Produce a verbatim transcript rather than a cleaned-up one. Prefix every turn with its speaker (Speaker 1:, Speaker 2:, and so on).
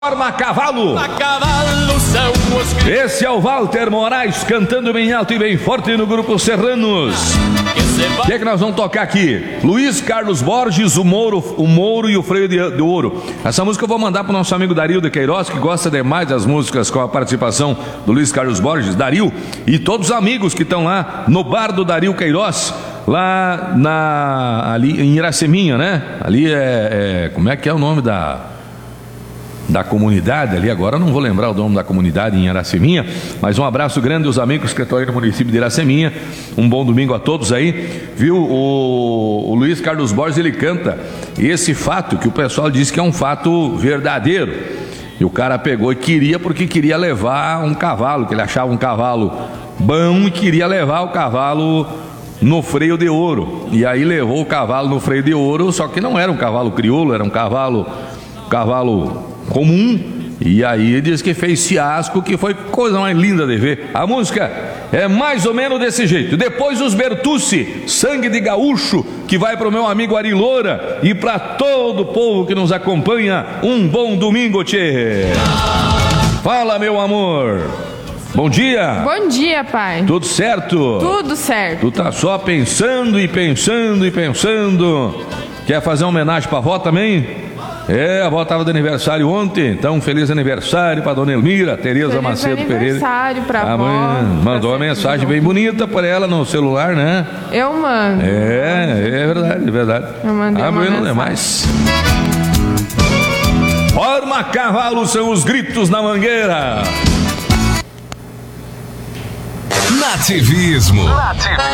Speaker 1: Forma cavalo.
Speaker 2: A cavalo são os...
Speaker 1: Esse é o Walter Moraes cantando bem alto e bem forte no Grupo Serranos. O que é que nós vamos tocar aqui? Luiz Carlos Borges, o Mouro, o Mouro e o Freio de, de Ouro. Essa música eu vou mandar para o nosso amigo Dario de Queiroz, que gosta demais das músicas com a participação do Luiz Carlos Borges. Dario e todos os amigos que estão lá no bar do Dario Queiroz, lá na, ali em Iraceminha, né? Ali é, é como é que é o nome da... da comunidade ali, agora eu não vou lembrar o nome da comunidade em Iraceminha, mas um abraço grande aos amigos que estão aí no município de Iraceminha, um bom domingo a todos aí, viu? O, o Luiz Carlos Borges, ele canta esse fato que o pessoal diz que é um fato verdadeiro, e o cara pegou e queria, porque queria levar um cavalo, que ele achava um cavalo bom e queria levar o cavalo no freio de ouro, e aí levou o cavalo no freio de ouro, só que não era um cavalo crioulo, era um cavalo cavalo comum, e aí diz que fez fiasco, que foi coisa mais linda de ver. A música é mais ou menos desse jeito. Depois os Bertucci, Sangue de Gaúcho, que vai para o meu amigo Ari Loura e para todo o povo que nos acompanha. Um bom domingo, tchê. Fala, meu amor. Bom dia.
Speaker 3: Bom dia, pai.
Speaker 1: Tudo certo?
Speaker 3: Tudo certo.
Speaker 1: Tu tá só pensando e pensando e pensando. Quer fazer uma homenagem pra avó também? É, a avó estava de aniversário ontem, então feliz aniversário para dona Elmira, Tereza
Speaker 3: feliz
Speaker 1: Macedo Pereira.
Speaker 3: aniversário para a avó.
Speaker 1: Mandou uma mensagem bem bonita para ela no celular, né?
Speaker 3: Eu mando.
Speaker 1: É, é verdade, é verdade.
Speaker 3: Eu mandei
Speaker 1: ah,
Speaker 3: uma
Speaker 1: bueno,
Speaker 3: mensagem.
Speaker 1: É mais. Forma cavalo são os gritos na mangueira.
Speaker 4: Nativismo. Nativismo.